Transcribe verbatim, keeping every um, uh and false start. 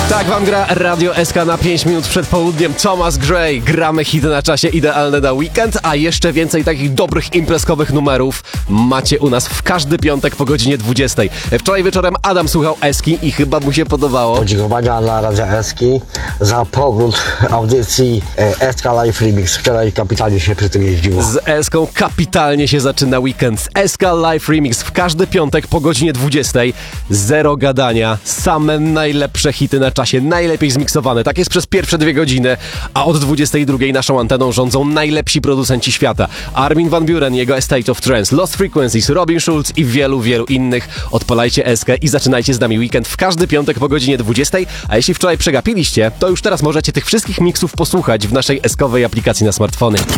Tak wam gra Radio S K na pięć minut przed południem. Thomas Gray. Gramy hity na czasie idealne na weekend, a jeszcze więcej takich dobrych imprezkowych numerów macie u nas w każdy piątek po godzinie dwudziestej. Wczoraj wieczorem Adam słuchał Eski i chyba mu się podobało. Podziękowania dla Radia Eski za powrót audycji S K Live Remix. Wczoraj kapitalnie się przy tym jeździło. Z Eską kapitalnie się zaczyna weekend. S K Live Remix w każdy piątek po godzinie dwudziestej. Zero gadania, same najlepsze hity na czasie, najlepiej zmiksowane. Tak jest przez pierwsze dwie godziny, a od dwudziestej drugiej naszą anteną rządzą najlepsi producenci świata. Armin van Buuren, jego Estate of Trance, Lost Frequencies, Robin Schulz i wielu, wielu innych. Odpalajcie Eskę i zaczynajcie z nami weekend w każdy piątek po godzinie dwudziestej. A jeśli wczoraj przegapiliście, to już teraz możecie tych wszystkich miksów posłuchać w naszej eskowej aplikacji na smartfony.